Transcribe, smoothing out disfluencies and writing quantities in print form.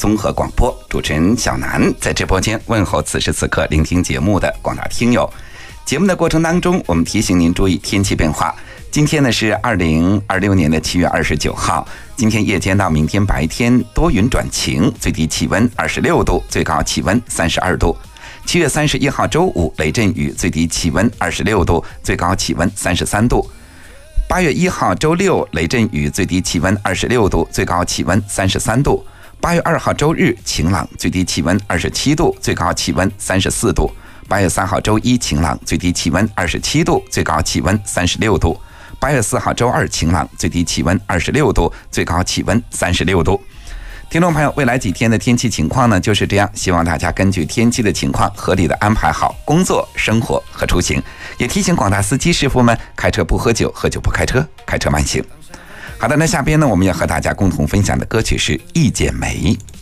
综合广播，主持人小南在直播间问候此时此刻聆听节目的广大听友。节目的过程当中，我们提醒您注意天气变化。今天呢是2026年的7月29号，今天夜间到明天白天多云转晴，最低气温26度，最高气温32度。7月31号周五雷阵雨，最低气温26度，最高气温33度。8月1号周六雷阵雨，最低气温26度，最高气温33度。8月2号周日晴朗，最低气温27度，最高气温34度。8月3号周一晴朗，最低气温27度，最高气温36度。8月4号周二晴朗，最低气温26度，最高气温36度。听众朋友，未来几天的天气情况呢就是这样，希望大家根据天气的情况合理的安排好工作、生活和出行。也提醒广大司机师傅们，开车不喝酒，喝酒不开车，开车慢行。好的，那下边呢我们要和大家共同分享的歌曲是《一剪梅》。